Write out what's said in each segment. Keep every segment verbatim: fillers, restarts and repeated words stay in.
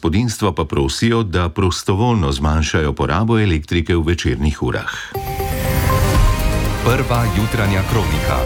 gospodinstva pa prosijo, da prostovoljno zmanjšajo porabo elektrike v večernih urah. Prva jutranja kronika.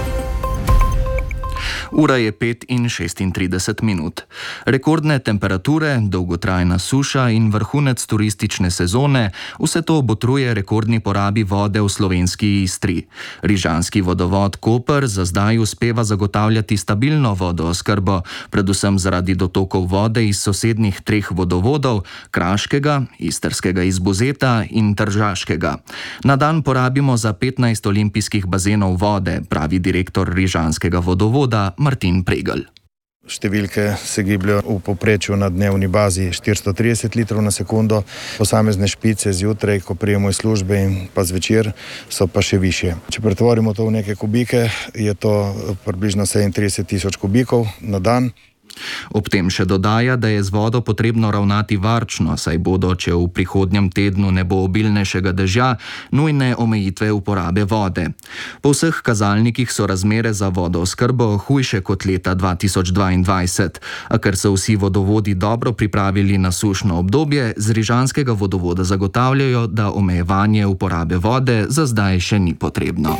Ura je pet in šestintrideset minut. Rekordne temperature, dolgotrajna suša in vrhunec turistične sezone, vse to botruje rekordni porabi vode v slovenski Istri. Rižanski vodovod Koper za zdaj uspeva zagotavljati stabilno vodooskrbo, predvsem zaradi dotokov vode iz sosednjih treh vodovodov, Kraškega, Istrskega iz Buzeta in Tržaškega. Na dan porabimo za petnajst olimpijskih bazenov vode, pravi direktor Rižanskega vodovoda Martin Pregelj. Številke se gibljajo v povprečju na dnevni bazi štiristo trideset litrov na sekundo, posamezne špice zjutraj, ko prijemo iz službe, in pa zvečer so pa še višje. Če pretvorimo to v neke kubike, je to približno sedemintrideset tisoč kubikov na dan. Ob tem še dodaja, da je z vodo potrebno ravnati varčno, saj bodo, če v prihodnjem tednu ne bo obilnejšega dežja, nujne omejitve uporabe vode. Po vseh kazalnikih so razmere za vodooskrbo hujše kot leta dva tisoč dvaindvajset, a ker so vsi vodovodi dobro pripravili na sušno obdobje, z Rižanskega vodovoda zagotavljajo, da omejevanje uporabe vode za zdaj še ni potrebno.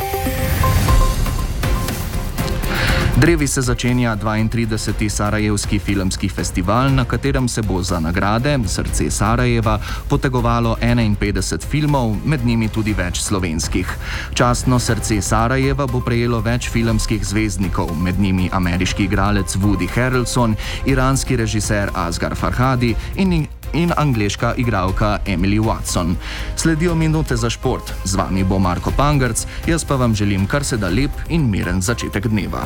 Drevi se začenja dvaintrideseti Sarajevski filmski festival, na katerem se bo za nagrade Srce Sarajeva potegovalo enainpetdeset filmov, med njimi tudi več slovenskih. Častno Srce Sarajeva bo prejelo več filmskih zvezdnikov, med njimi ameriški igralec Woody Harrelson, iranski režiser Asghar Farhadi in in angleška igralka Emily Watson. Sledijo minute za šport. Z vami bo Marko Pangerc, jaz pa vam želim kar se da lep in miren začetek dneva.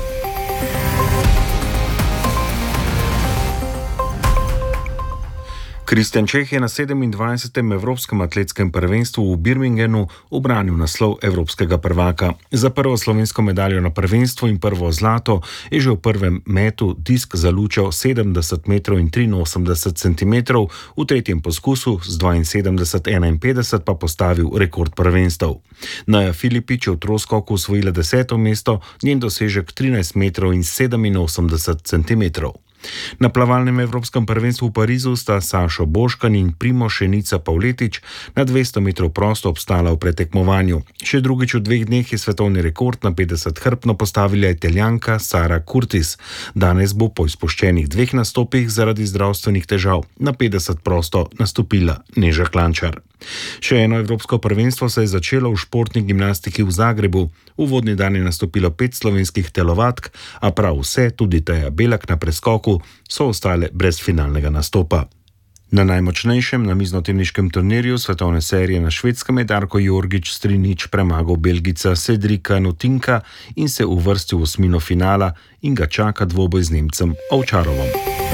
Kristjan Čeh je na sedemindvajsetem Evropskem atletskem prvenstvu v Birminghamu ubranil naslov evropskega prvaka. Za prvo slovensko medaljo na prvenstvu in prvo zlato je že v prvem metu disk zalučal sedemdeset metrov in triinosemdeset centimetrov, v tretjem poskusu z dvainsedemdeset enainpetdeset pa postavil rekord prvenstev. Naja Filipič je v troskoku osvojila deseto mesto, njen dosežek trinajst metrov in sedeminosemdeset centimetrov. Na plavalnem evropskem prvenstvu v Parizu sta Sašo Boškan in Primož Šenica Pavletič na dvesto metrov prosto obstala v pretekmovanju. Še drugič v dveh dneh je svetovni rekord na petdeset hrbtno postavila Italijanka Sara Curtis. Danes bo po izpuščenih dveh nastopih zaradi zdravstvenih težav na petdeset prosto nastopila Neža Klančar. Še eno evropsko prvenstvo se je začelo v športni gimnastiki v Zagrebu. Uvodni dan je nastopilo pet slovenskih telovadk, a prav vse, tudi Teja Belak na preskoku, so ostale brez finalnega nastopa. Na najmočnejšem namiznoteniškem turnirju svetovne serije na Švedskem je Darko Jorgič s tri nič premagal Belgica Cedrika Notinka in se uvrstil v osmino finala in ga čaka dvoboj z Nemcem Ovčarovom.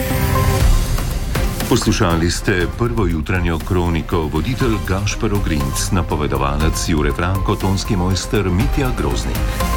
Poslušali ste prvo jutranjo kroniko, voditelj Gašper Ogrinc, napovedovalec Jure Franko, tonski mojster Mitja Groznik.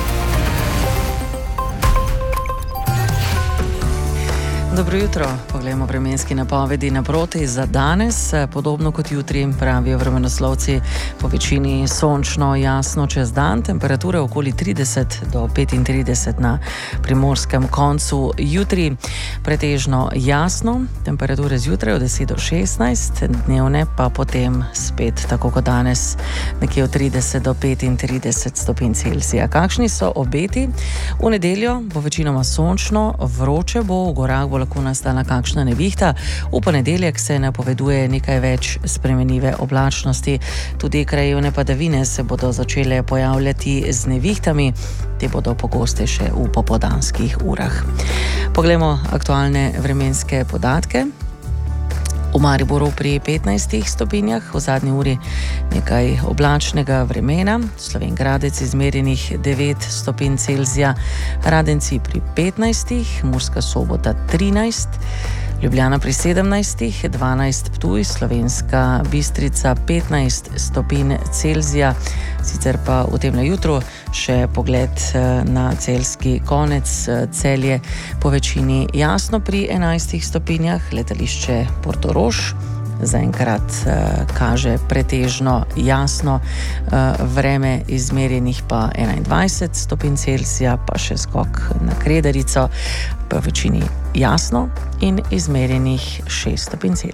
Dobro jutro, poglejmo vremenski napovedi naproti za danes. Podobno kot jutri pravijo vremenoslovci, po večini sončno, jasno čez dan, temperature okoli trideset do petintrideset na primorskem koncu. Jutri pretežno jasno, temperature zjutraj od deset do šestnajst, dnevne pa potem spet, tako kot danes, nekje od trideset do petintrideset stopinj Celzija. Kakšni so obeti? V nedeljo bo večinoma sončno, vroče bo, v gorah bo lahko nastala kakšna nevihta. V ponedeljek se napoveduje nekaj več spremenljive oblačnosti. Tudi krajevne padavine se bodo začele pojavljati z nevihtami. Te bodo pogostejše v popoldanskih urah. Poglejmo aktualne vremenske podatke. V Mariboru pri petnajstih stopinjah, v zadnji uri nekaj oblačnega vremena, Slovenj Gradec izmerjenih devet stopinj Celzija, Radenci pri petnajstih, Murska Sobota trinajst, Ljubljana pri sedemnajstih, dvanajst Ptuj, Slovenska Bistrica petnajst stopinj Celzija. Sicer pa v tem jutru še pogled na celjski konec, Celje po večini jasno pri enajstih stopinjah, letališče Portorož zaenkrat kaže pretežno jasno, vreme izmerjenih pa enaindvajset stopinj Celzija, pa še skok na Kredarico, po večini jasno in izmerjenih šest stopinj Celzija.